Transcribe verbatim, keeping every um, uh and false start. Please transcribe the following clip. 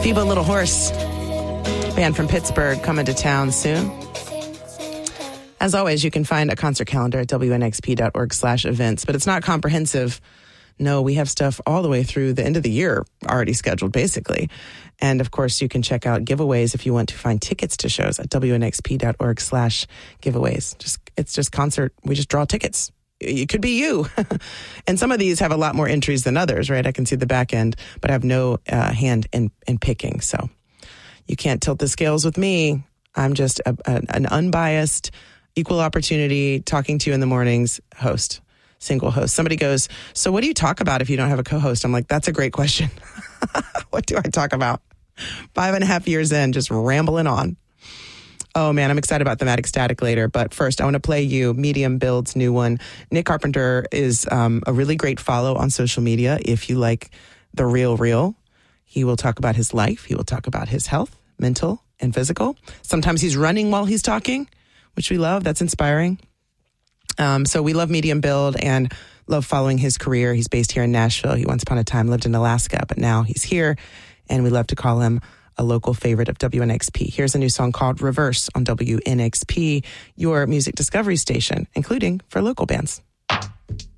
Feeble Little Horse, band from Pittsburgh, coming to town soon. As always, you can find a concert calendar at W N X P dot org slash events, but it's not comprehensive. No, we have stuff all the way through the end of the year already scheduled, basically. And of course, you can check out giveaways if you want to find tickets to shows at W N X P dot org slash giveaways. Just, it's just concert. We just draw tickets. It could be you. And some of these have a lot more entries than others, right? I can see the back end, but I have no uh, hand in, in picking. So you can't tilt the scales with me. I'm just a, a, an unbiased, equal opportunity, talking to you in the mornings host, single host. Somebody goes, so what do you talk about if you don't have a co-host? I'm like, that's a great question. What do I talk about? Five and a half years in, just rambling on. Oh, man, I'm excited about Thematic Static later. But first, I want to play you Medium Build's new one. Nick Carpenter is um, a really great follow on social media if you like the real, real. He will talk about his life. He will talk about his health, mental and physical. Sometimes he's running while he's talking, which we love. That's inspiring. Um, so we love Medium Build and love following his career. He's based here in Nashville. He once upon a time lived in Alaska, but now he's here. And we love to call him a local favorite of W N X P. Here's a new song called Reverse on W N X P, your music discovery station, including for local bands.